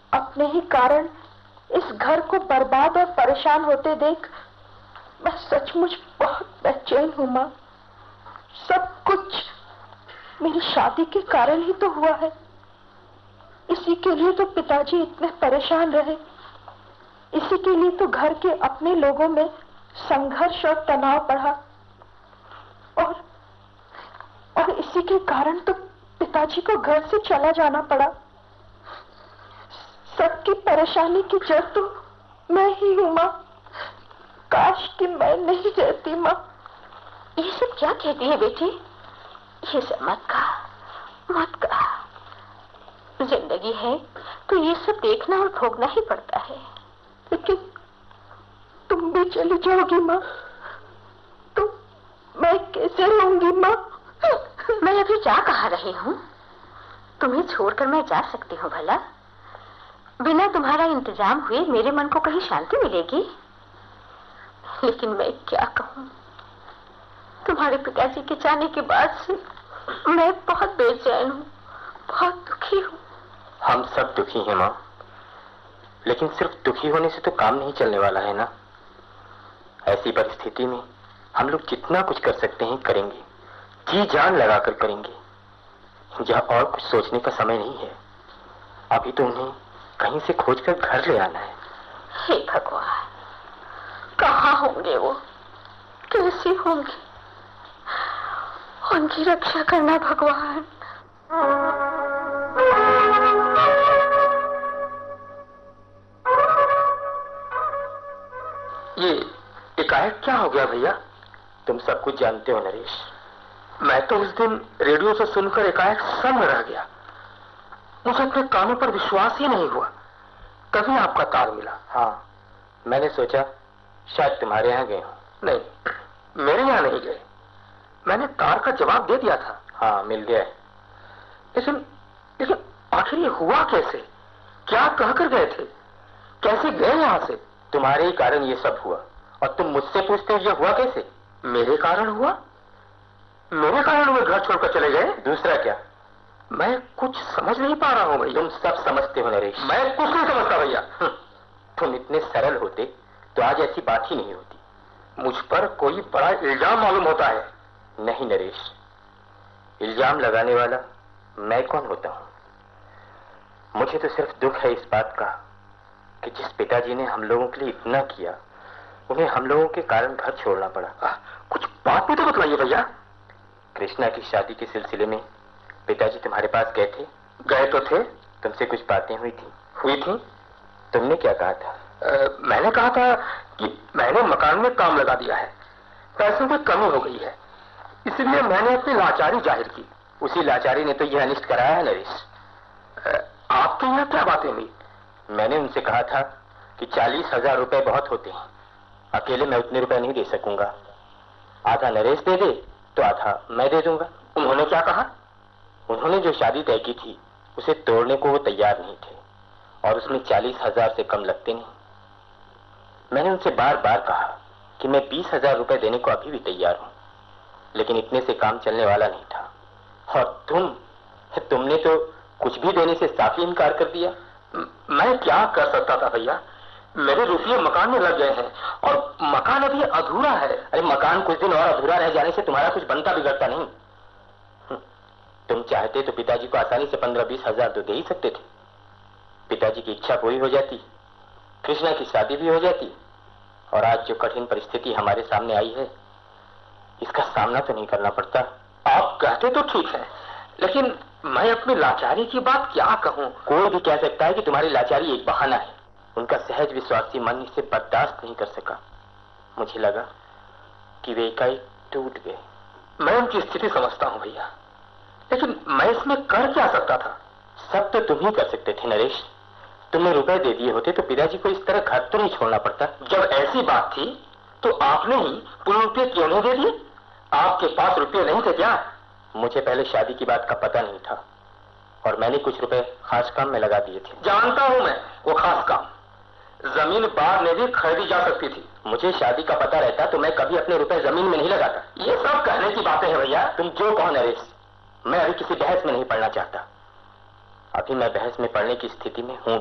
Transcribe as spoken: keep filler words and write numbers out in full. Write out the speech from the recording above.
अपने ही कारण इस घर को बर्बाद और परेशान होते देख मैं सचमुच बहुत बेचैन हूँ माँ। सब कुछ मेरी शादी के कारण ही तो हुआ है। इसी के लिए तो पिताजी इतने परेशान रहे। इसी के लिए तो घर के अपने लोगों में संघर्ष और तनाव बढ़ा और और इसी के कारण तो पिताजी को घर से चला जाना पड़ा। सबकी परेशानी की जड़ तो मैं ही हूँ माँ। काश कि मैं नहीं रहती माँ। ये सब क्या कहती है बेटी? ये सब मत कहा, मत कहा। जिंदगी है तो ये सब देखना और भोगना ही पड़ता है। लेकिन तुम भी चली जाओगी माँ तो मैं कैसे रहूंगी माँ? मैं अभी जा कहा रही हूँ? तुम्हें छोड़कर मैं जा सकती हूँ भला? बिना तुम्हारा इंतजाम हुए मेरे मन को कहीं शांति मिलेगी? लेकिन मैं क्या कहूँ, तुम्हारे पिताजी के जाने के बाद से मैं बहुत बेचैन हूँ, बहुत दुखी हूँ। हम सब दुखी हैं माँ, लेकिन सिर्फ दुखी होने से तो काम नहीं चलने वाला है ना। ऐसी परिस्थिति में हम लोग जितना कुछ कर सकते हैं करेंगे, जी जान लगाकर करेंगे। यह और कुछ सोचने का समय नहीं है। अभी तो उन्हें कहीं से खोजकर घर ले आना है। हे भगवान, कहाँ होंगे वो, कैसे होंगे? उनकी रक्षा करना भगवान। ये एकाएक क्या हो गया भैया? तुम सब कुछ जानते हो नरेश। मैं तो उस दिन रेडियो से सुनकर एकाएक सन्न रह गया। मुझे अपने कानों पर विश्वास ही नहीं हुआ। तभी आपका तार मिला। हाँ, मैंने सोचा शायद तुम्हारे यहाँ गए हो। नहीं, मेरे यहाँ नहीं गए। मैंने तार का जवाब दे दिया था। हाँ, मिल गया है। लेकिन लेकिन आखिर ये हुआ कैसे? क्या कहकर गए थे? कैसे गए यहाँ से? तुम्हारे ही कारण ये सब हुआ और तुम मुझसे पूछते हो ये हुआ कैसे? मेरे कारण हुआ? मेरे कारण वे घर छोड़कर चले गए? दूसरा क्या? मैं कुछ समझ नहीं पा रहा हूँ भैया। तुम सब समझते हो नरेश। मैं कुछ नहीं समझता भैया। तुम इतने सरल होते तो आज ऐसी बात ही नहीं होती। मुझ पर कोई बड़ा इल्जाम मालूम होता है। नहीं नरेश, इल्जाम लगाने वाला मैं कौन होता हूँ? मुझे तो सिर्फ दुख है इस बात का कि जिस पिताजी ने हम लोगों के लिए इतना किया, उन्हें हम लोगों के कारण घर छोड़ना पड़ा। आ, कुछ बात भी तो बतलाइए भैया। कृष्णा की शादी के सिलसिले में पिताजी तुम्हारे पास गए थे? गए तो थे। तुमसे कुछ बातें हुई थी? हुई थी। तुमने क्या कहा था? आ, मैंने कहा था कि मैंने मकान में काम लगा दिया है, पैसों की कमी हो गई है, इसलिए मैंने अपनी लाचारी जाहिर की। उसी लाचारी ने तो यह अनिष्ट कराया है नरेश। आपके यहाँ क्या बातें हुई? मैंने उनसे कहा था कि चालीस हजार रुपए बहुत होते हैं, अकेले मैं उतने रुपए नहीं दे सकूंगा। आधा नरेश दे दे तो आधा मैं दे दूंगा। उन्होंने क्या कहा? उन्होंने जो शादी तय की थी उसे तोड़ने को वो तैयार नहीं थे और उसमें चालीस हजार से कम लगते नहीं। मैंने उनसे बार बार कहा कि मैं बीस हजार रुपए देने को अभी भी तैयार हूं, लेकिन इतने से काम चलने वाला नहीं था। और तुम तुमने तो कुछ भी देने से साफ ही इनकार कर दिया। मैं क्या कर सकता था भैया? मेरे रुपये मकान में लग गए हैं और मकान अभी अधूरा है। अरे मकान कुछ दिन और अधूरा रह जाने से तुम्हारा कुछ बनता बिगड़ता नहीं। तुम चाहते तो पिताजी को आसानी से पंद्रह बीस हजार तो दे ही सकते थे। पिताजी की इच्छा पूरी हो जाती, कृष्णा की शादी भी हो जाती और आज जो कठिन परिस्थिति हमारे सामने आई है इसका सामना तो नहीं करना पड़ता। आप कहते तो ठीक है, लेकिन मैं अपनी लाचारी की बात क्या कहूं? कोई भी कह सकता है कि तुम्हारी लाचारी एक बहाना है। उनका सहज विश्वासी मन इसे बर्दाश्त नहीं कर सका। मुझे लगा कि वे एकाएक टूट गए। मैं उनकी स्थिति समझता हूं भैया, लेकिन मैं इसमें कर क्या सकता था? सब तो तुम ही कर सकते थे नरेश। तुमने रुपए दे दिए होते तो पिताजी को इस तरह घर तो नहीं छोड़ना पड़ता। जब ऐसी बात थी तो आपने ही पूरे रुपये क्यों नहीं दे दिए? आपके पास रुपये नहीं थे क्या? मुझे पहले शादी की बात का पता नहीं था और मैंने कुछ रुपए खास काम में लगा दिए थे। जानता हूं मैं वो खास काम। जमीन बाद में भी खरीदी जा सकती थी। मुझे शादी का पता रहता तो मैं कभी अपने रुपए जमीन में नहीं लगाता। ये सब कहने की बातें हैं भैया। तुम जो कहो नरेश, मैं अभी किसी बहस में नहीं पड़ना चाहता। अभी मैं बहस में पड़ने की स्थिति में हूं